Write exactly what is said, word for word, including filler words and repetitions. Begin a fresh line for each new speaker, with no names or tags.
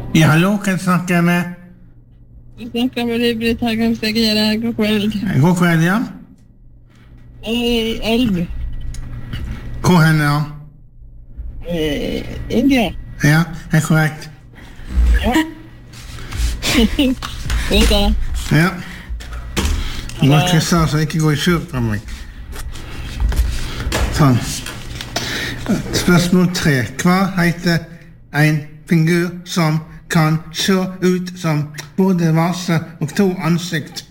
Ja, hallo, kan jeg snakke med?
Jeg snakker med deg, Britt Hagen Stegere. God kveld.
God kveld, ja.
Eh, Elv.
Hvor henne, ja?
Eh, India.
Ja, er korrekt.
Ja. Vet du?
Ja. Du må krysse, så ikke gå i skjul på meg. Sånn. Spørsmål tre. Hva heter en figur som kan se ut som både vase og to ansikt?